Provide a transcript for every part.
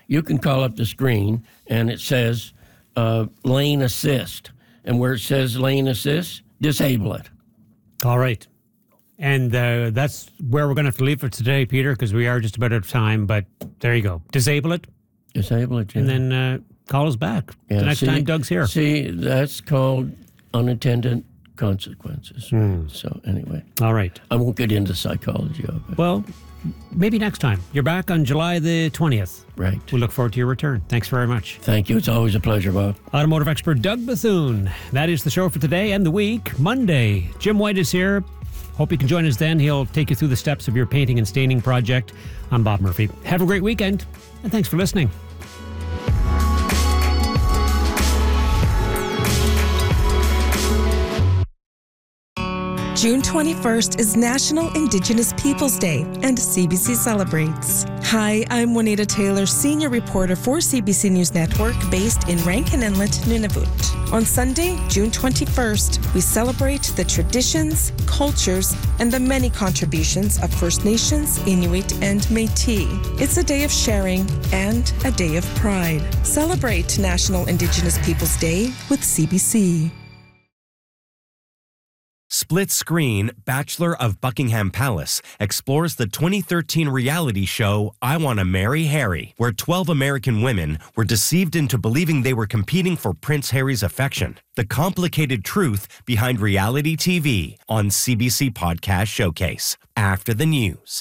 you can call up the screen, and it says lane assist. And where it says lane assist, disable it. All right. And that's where we're going to have to leave for today, Peter, because we are just about out of time. But there you go. Disable it. Disable it, yeah. And then call us back the next time Doug's here. See, that's called unintended consequences. So anyway. All right. I won't get into psychology of it. Well, maybe next time. You're back on July the 20th. Right. We look forward to your return. Thanks very much. Thank you. It's always a pleasure, Bob. Automotive expert Doug Bethune. That is the show for today and the week. Monday, Jim White is here. Hope you can join us then. He'll take you through the steps of your painting and staining project. I'm Bob Murphy. Have a great weekend, and thanks for listening. June 21st is National Indigenous Peoples Day, and CBC celebrates. Hi, I'm Juanita Taylor, senior reporter for CBC News Network, based in Rankin Inlet, Nunavut. On Sunday, June 21st, we celebrate the traditions, cultures, and the many contributions of First Nations, Inuit, and Métis. It's a day of sharing and a day of pride. Celebrate National Indigenous Peoples Day with CBC. Split Screen, Bachelor of Buckingham Palace, explores the 2013 reality show I Want to Marry Harry, where 12 American women were deceived into believing they were competing for Prince Harry's affection. The complicated truth behind reality TV on CBC Podcast Showcase. After the news.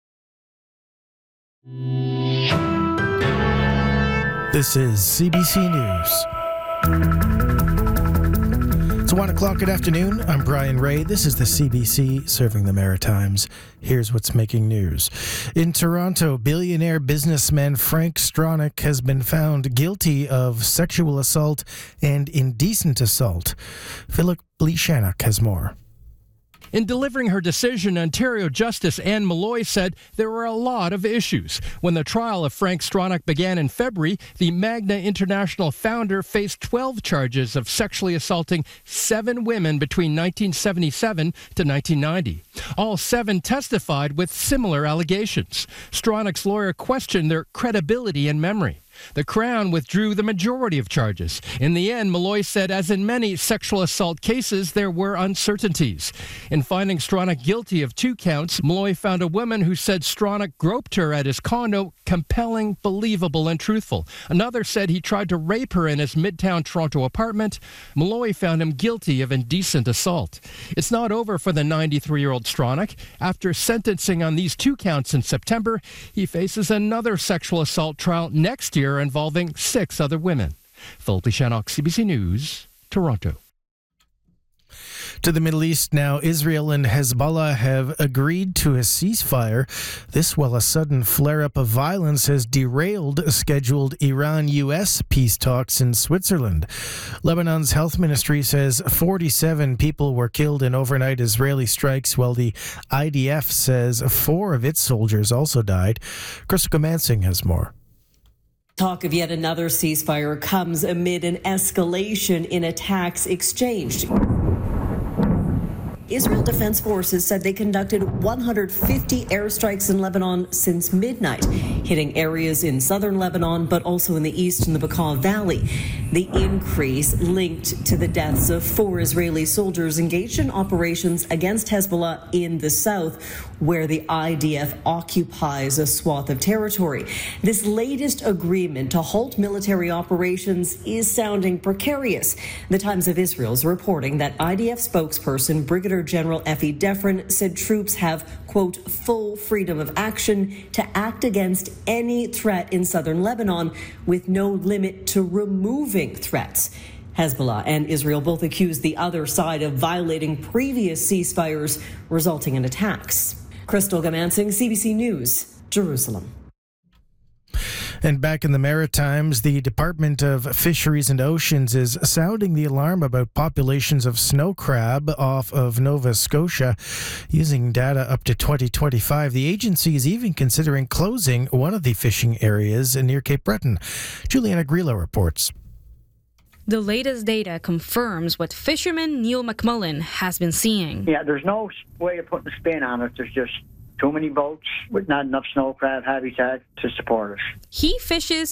This is CBC News. It's 1 o'clock, good afternoon. I'm Brian Ray. This is the CBC serving the Maritimes. Here's what's making news. In Toronto, billionaire businessman Frank Stronach has been found guilty of sexual assault and indecent assault. Philip Lishanak has more. In delivering her decision, Ontario Justice Anne Malloy said there were a lot of issues. When the trial of Frank Stronach began in February, the Magna International founder faced 12 charges of sexually assaulting 7 women between 1977 to 1990. All 7 testified with similar allegations. Stronach's lawyer questioned their credibility and memory. The Crown withdrew the majority of charges. In the end, Malloy said, as in many sexual assault cases, there were uncertainties. In finding Stronach guilty of 2 counts, Malloy found a woman who said Stronach groped her at his condo compelling, believable, and truthful. Another said he tried to rape her in his Midtown Toronto apartment. Malloy found him guilty of indecent assault. It's not over for the 93-year-old Stronach. After sentencing on these 2 counts in September, he faces another sexual assault trial next year involving 6 other women. Philip Lishanak, CBC News, Toronto. To the Middle East now, Israel and Hezbollah have agreed to a ceasefire. This while a sudden flare-up of violence has derailed scheduled Iran-U.S. peace talks in Switzerland. Lebanon's health ministry says 47 people were killed in overnight Israeli strikes, while the IDF says 4 of its soldiers also died. Krista Mansing has more. Talk of yet another ceasefire comes amid an escalation in attacks exchanged. Israel Defense Forces said they conducted 150 airstrikes in Lebanon since midnight, hitting areas in southern Lebanon, but also in the east in the Bekaa Valley. The increase linked to the deaths of 4 Israeli soldiers engaged in operations against Hezbollah in the south, where the IDF occupies a swath of territory. This latest agreement to halt military operations is sounding precarious. The Times of Israel is reporting that IDF spokesperson Brigadier General Effie Defrin said troops have, quote, full freedom of action to act against any threat in southern Lebanon with no limit to removing threats. Hezbollah and Israel both accuse the other side of violating previous ceasefires, resulting in attacks. Crystal Gamansing, CBC News, Jerusalem. And back in the Maritimes, the Department of Fisheries and Oceans is sounding the alarm about populations of snow crab off of Nova Scotia. Using data up to 2025, the agency is even considering closing one of the fishing areas near Cape Breton. Juliana Grillo reports. The latest data confirms what fisherman Neil McMullen has been seeing. Yeah, there's no way of putting a spin on it. There's just too many boats with not enough snow crab habitat to support us. He fishes